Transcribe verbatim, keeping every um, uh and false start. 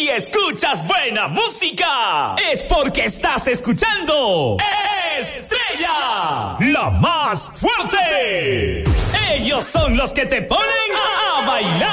Si escuchas buena música, es porque estás escuchando Estrella, la más fuerte. Ellos son los que te ponen a bailar.